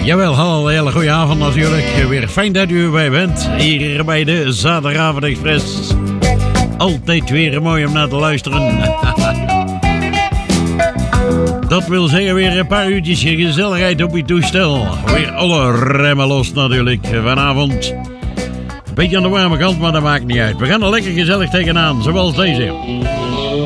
Jawel, hallo, hele goede avond natuurlijk. Weer fijn dat u erbij bent. Hier bij de Zaterdagavond Express. Altijd weer mooi om naar te luisteren. Dat wil zeggen weer een paar uurtjes gezelligheid op je toestel. Weer alle remmen los natuurlijk vanavond. Beetje aan de warme kant, maar dat maakt niet uit. We gaan er lekker gezellig tegenaan, zoals deze.